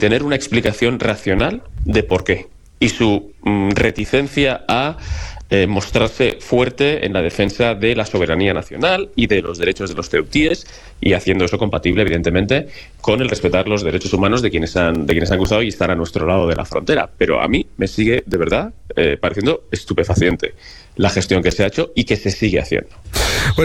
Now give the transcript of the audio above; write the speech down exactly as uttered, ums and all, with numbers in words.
tener una explicación racional de por qué. Y su mm, reticencia a eh, mostrarse fuerte en la defensa de la soberanía nacional y de los derechos de los ceutíes, y haciendo eso compatible, evidentemente, con el respetar los derechos humanos de quienes han, de quienes han cruzado y están a nuestro lado de la frontera. Pero a mí me sigue, de verdad, eh, pareciendo estupefaciente la gestión que se ha hecho y que se sigue haciendo.